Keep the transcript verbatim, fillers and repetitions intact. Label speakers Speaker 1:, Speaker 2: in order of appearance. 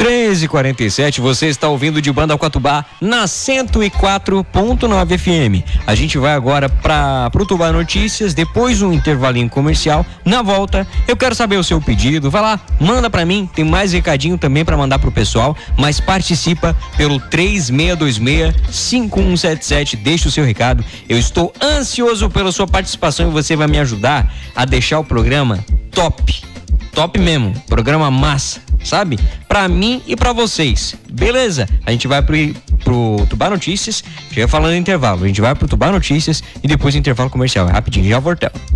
Speaker 1: treze e quarenta e sete, você está ouvindo de Banda Coatubá na cento e quatro ponto nove F M. A gente vai agora para pro Tubá Notícias, depois um intervalinho comercial. Na volta, eu quero saber o seu pedido. Vai lá, manda para mim, tem mais recadinho também para mandar pro pessoal, mas participa pelo três seis dois seis, cinco um sete sete, deixa o seu recado. Eu estou ansioso pela sua participação e você vai me ajudar a deixar o programa top. Top mesmo, programa massa, sabe? Pra mim e pra vocês, beleza? A gente vai pro, pro Tubá Notícias, já falando em intervalo, a gente vai pro Tubá Notícias e depois intervalo comercial, é rapidinho, já voltamos.